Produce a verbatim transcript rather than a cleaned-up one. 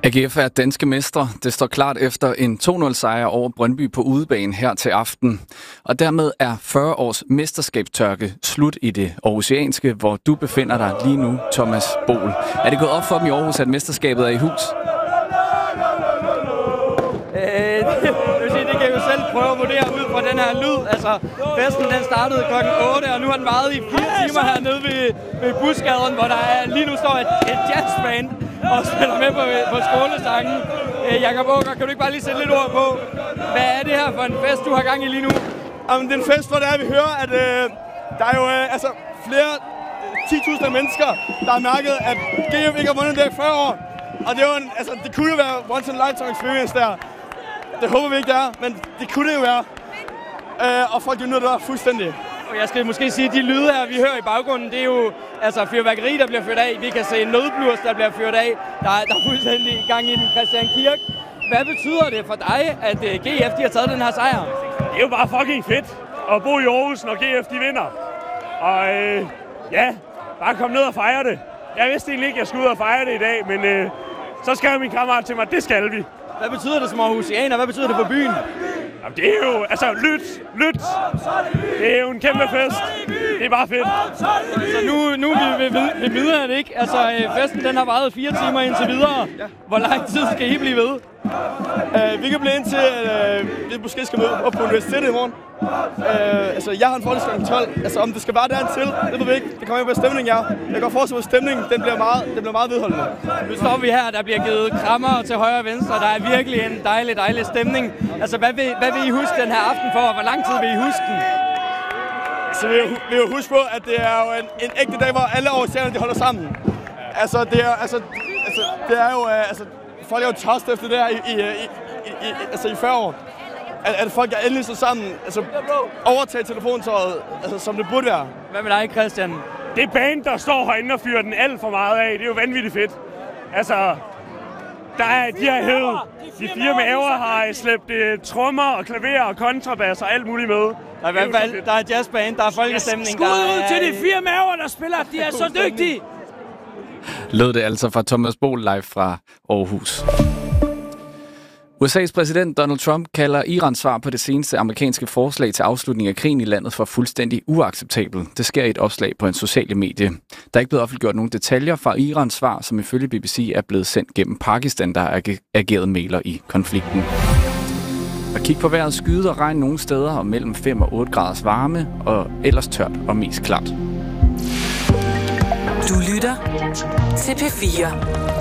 A G F er danske mestre. Det står klart efter en to nul sejr over Brøndby på udebane her til aften. Og dermed er fyrre års mesterskabstørke slut i det aarhusianske, hvor du befinder dig lige nu, Thomas Boel. Er det gået op for dem i Aarhus, at mesterskabet er i hus? Øh, det, det, sige, det kan jeg jo selv prøve at vurdere ud fra den her lyd. Altså, festen den startede klokken otte, og nu har den varet i fire timer hernede ved, ved busgaden, hvor der er, lige nu står et, et jazzband og spiller med på, på skolesangen. Øh, Jakob Åker, kan du ikke bare lige sætte lidt ord på, hvad er det her for en fest, du har gang i lige nu? Jamen, det er en fest, hvor det er, vi hører, at øh, der er jo øh, altså, flere ti tusind mennesker, der har mærket, at G F ikke har vundet det i fyrre år. Og det, er jo en, altså, det kunne jo være once in a lifetime experience der. Det håber vi ikke, det er, men det kunne det jo være. Øh, og folk jo nyder det fuldstændig. Og jeg skal måske sige, at de lyde her, vi hører i baggrunden, det er jo altså fyrværkeri, der bliver ført af. Vi kan se nødblus, der bliver ført af. Der er, der er fuldstændig gang i den Christian Kirk. Hvad betyder det for dig, at G F de har taget den her sejr? Det er jo bare fucking fedt at bo i Aarhus, når G F de vinder. Og øh, ja, bare komme ned og fejre det. Jeg vidste egentlig ikke, at jeg skulle ud og fejre det i dag, men øh, så skrev min kammerat til mig, det skal vi. Hvad betyder det som aarhusianer? Hvad betyder det for byen? Jamen, det er jo, altså, lyt, lyt. Det er jo en kæmpe fest. Det er bare fedt. Så nu, nu er vi ved, ved videre, ikke? Altså, festen den har varet fire timer indtil videre. Hvor lang tid skal I blive ved? Uh, vi kan blive indtil, at uh, vi måske skal møde op på universitetet i morgen. Uh, altså, jeg har en forhold klokken tolv. Altså, om det skal være dertil, det ved vi ikke. Det kommer jo på stemningen, ja. Jeg kan godt forestille mig, at stemningen den bliver meget, den bliver meget vedholdende. Nu står vi her, der bliver givet krammer til højre og venstre. Der er virkelig en dejlig, dejlig stemning. Altså, hvad vil, hvad vil I huske den her aften for, og hvor lang tid vil I huske den? Så vi vil jo huske på, at det er jo en, en ægte dag, hvor alle aarhusianerne de holder sammen. Altså, det er, altså, altså, det er jo... Uh, altså, folk er jo tørst efter det her i, i, i, i, altså i fyrre år. At, at folk er endelig så sammen, altså overtage telefontøjet, altså som det burde være. Hvad med dig, Christian? Det band, der står herinde og fyrer den alt for meget af, det er jo vanvittigt fedt. Altså, der er de her hævet. De fire maver har slæbt uh, trommer og klaver og kontrabas og alt muligt med. Der er i hvert fald, der er jazzband, der er folkestemning. Skud ud til de fire maver, der spiller. De er så dygtige. Lød det altså fra Thomas Boel live fra Aarhus. U S A's præsident Donald Trump kalder Irans svar på det seneste amerikanske forslag til afslutning af krigen i landet for fuldstændig uacceptabel. Det sker i et opslag på en sociale medie. Der er ikke blevet offentliggjort nogen detaljer fra Irans svar, som ifølge B B C er blevet sendt gennem Pakistan, der har ageret mægler i konflikten. Og kig på vejret, skyde og regn nogle steder og mellem fem og otte graders varme, og ellers tørt og mest klart. Du lytter til P fire.